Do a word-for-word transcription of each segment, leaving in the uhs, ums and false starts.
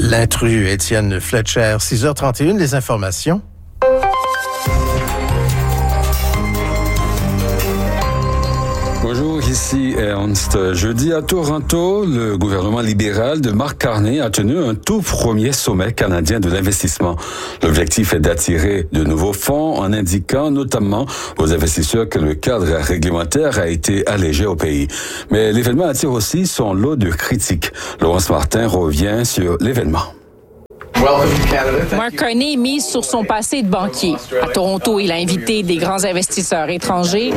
L'intrus Étienne Fletcher, six heures trente et une, les informations. Bonjour, ici Ernst. Jeudi à Toronto, le gouvernement libéral de Mark Carney a tenu un tout premier sommet canadien de l'investissement. L'objectif est d'attirer de nouveaux fonds en indiquant notamment aux investisseurs que le cadre réglementaire a été allégé au pays. Mais l'événement attire aussi son lot de critiques. Laurence Martin revient sur l'événement. Mark Carney mise sur son passé de banquier. À Toronto, il a invité des grands investisseurs étrangers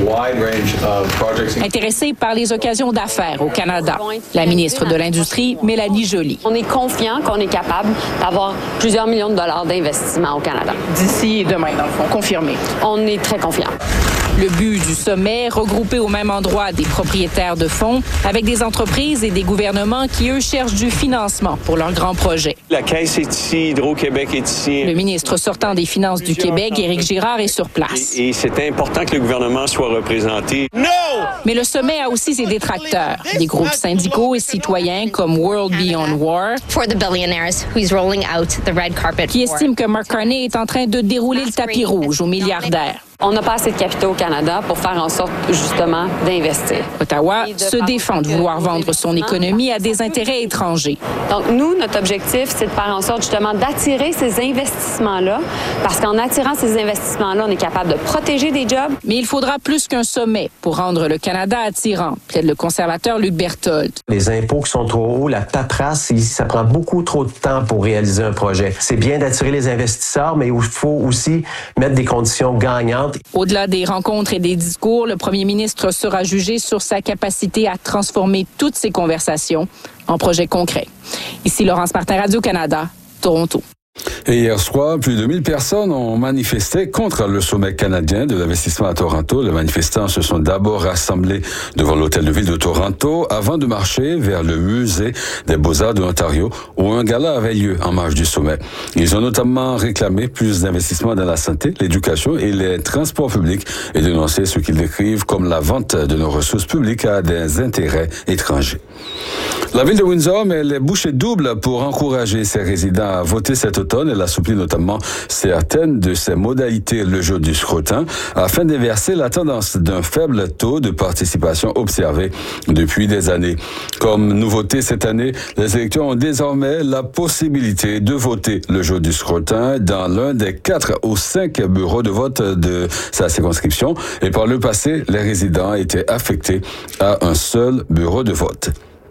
intéressés par les occasions d'affaires au Canada. La ministre de l'Industrie, Mélanie Joly. On est confiant qu'on est capable d'avoir plusieurs millions de dollars d'investissement au Canada. D'ici demain, dans le fond, confirmé. On est très confiant. Le but du sommet, regrouper au même endroit des propriétaires de fonds avec des entreprises et des gouvernements qui, eux, cherchent du financement pour leurs grands projets. La Caisse est ici, Hydro-Québec est ici. Le ministre sortant des Finances du Québec, Éric Girard, est sur place. Et, et c'est important que le gouvernement soit représenté. Non! Mais le sommet a aussi ses détracteurs, des groupes syndicaux et citoyens comme World Beyond War, for the billionaires who's rolling out the red carpet qui estiment que Mark Carney est en train de dérouler le tapis rouge aux milliardaires. On n'a pas assez de capitaux au Canada pour faire en sorte, justement, d'investir. Ottawa se défend de vouloir vendre son économie à des intérêts étrangers. Donc, nous, notre objectif, c'est de faire en sorte, justement, d'attirer ces investissements-là, parce qu'en attirant ces investissements-là, on est capable de protéger des jobs. Mais il faudra plus qu'un sommet pour rendre le Canada attirant, plaide le conservateur Luc Berthold. Les impôts qui sont trop hauts, la paperasse, ça prend beaucoup trop de temps pour réaliser un projet. C'est bien d'attirer les investisseurs, mais il faut aussi mettre des conditions gagnantes. Au-delà des rencontres et des discours, le premier ministre sera jugé sur sa capacité à transformer toutes ces conversations en projets concrets. Ici Laurence Martin, Radio-Canada, Toronto. Et hier soir, plus de mille personnes ont manifesté contre le sommet canadien de l'investissement à Toronto. Les manifestants se sont d'abord rassemblés devant l'hôtel de ville de Toronto avant de marcher vers le musée des Beaux-Arts de l'Ontario où un gala avait lieu en marge du sommet. Ils ont notamment réclamé plus d'investissements dans la santé, l'éducation et les transports publics et dénoncé ce qu'ils décrivent comme la vente de nos ressources publiques à des intérêts étrangers. La ville de Windsor met les bouchées doubles pour encourager ses résidents à voter cet automne. Elle assouplit notamment certaines de ses modalités le jour du scrutin afin d'inverser la tendance d'un faible taux de participation observé depuis des années. Comme nouveauté cette année, les électeurs ont désormais la possibilité de voter le jour du scrutin dans l'un des quatre ou cinq bureaux de vote de sa circonscription. Et par le passé, les résidents étaient affectés à un seul bureau de vote.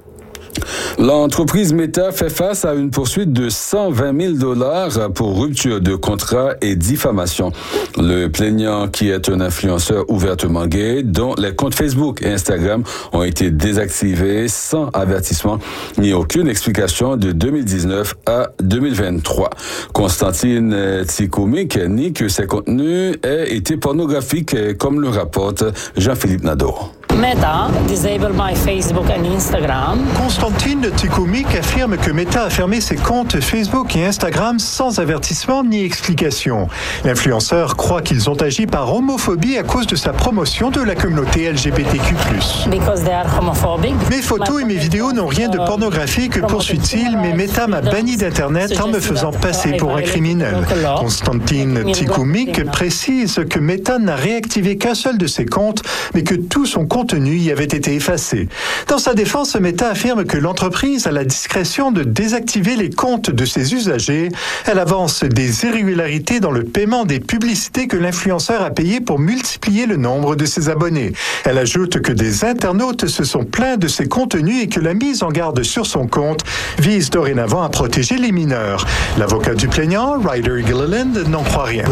L'entreprise Meta fait face à une poursuite de cent vingt mille dollars pour rupture de contrat et diffamation. Le plaignant, qui est un influenceur ouvertement gay, dont les comptes Facebook et Instagram ont été désactivés sans avertissement ni aucune explication de deux mille dix-neuf à deux mille vingt-trois. Constantine Tikoumik nie que ces contenus aient été pornographiques, comme le rapporte Jean-Philippe Nadeau. Meta disable my Facebook and Instagram. Constantine Tikoumik affirme que Meta a fermé ses comptes Facebook et Instagram sans avertissement ni explication. L'influenceur croit qu'ils ont agi par homophobie à cause de sa promotion de la communauté L G B T Q plus. Because they are homophobic. Mes photos et mes vidéos n'ont rien de pornographique, poursuit-il, mais Meta m'a banni d'Internet en me faisant passer pour un criminel. Constantine Tikoumik précise que Meta n'a réactivé qu'un seul de ses comptes, mais que tout son compte contenu y avait été effacé. Dans sa défense, Meta affirme que l'entreprise a la discrétion de désactiver les comptes de ses usagers. Elle avance des irrégularités dans le paiement des publicités que l'influenceur a payées pour multiplier le nombre de ses abonnés. Elle ajoute que des internautes se sont plaints de ses contenus et que la mise en garde sur son compte vise dorénavant à protéger les mineurs. L'avocat du plaignant, Ryder Gilliland, n'en croit rien.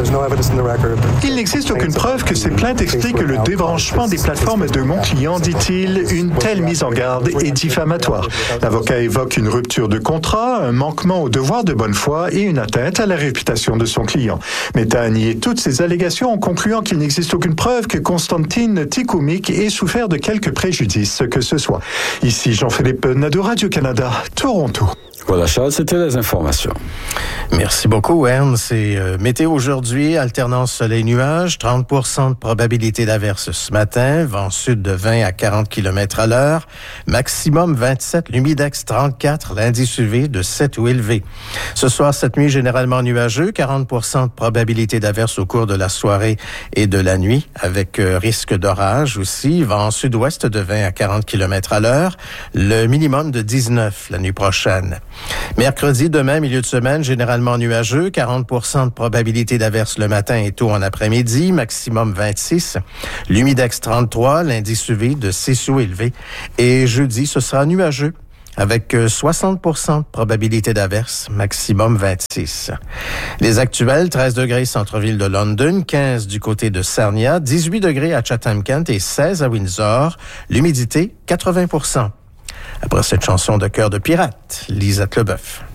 Il n'existe aucune preuve que ces plaintes expliquent le débranchement des plateformes de mon client, dit-il. Une telle mise en garde est diffamatoire. L'avocat évoque une rupture de contrat, un manquement au devoir de bonne foi et une atteinte à la réputation de son client. Meta a nié toutes ces allégations en concluant qu'il n'existe aucune preuve que Constantine Tikoumik ait souffert de quelque préjudice que ce soit. Ici Jean-Philippe Nadeau, Radio-Canada, Toronto. Voilà, Charles, c'était les informations. Merci beaucoup, Ern. C'est euh, météo aujourd'hui, alternance soleil-nuage, trente pour cent de probabilité d'averse ce matin, vent sud de vingt à quarante kilomètres à l'heure, maximum vingt-sept, l'humidex trente-quatre, l'indice U V de sept ou élevé. Ce soir, cette nuit, généralement nuageux, quarante pour cent de probabilité d'averse au cours de la soirée et de la nuit, avec euh, risque d'orage aussi, vent sud-ouest de vingt à quarante kilomètres à l'heure, le minimum de dix-neuf la nuit prochaine. Mercredi, demain, milieu de semaine, généralement nuageux, quarante pour cent de probabilité d'averse le matin et tôt en après-midi, maximum vingt-six. L'humidex trente-trois, l'indice U V de six ou élevé. Et jeudi, ce sera nuageux, avec soixante pour cent de probabilité d'averse, maximum vingt-six. Les actuels, treize degrés centre-ville de London, quinze du côté de Sarnia, dix-huit degrés à Chatham-Kent et seize à Windsor. L'humidité, quatre-vingts pour cent. Après cette chanson de cœur de pirate, Lisette Leboeuf.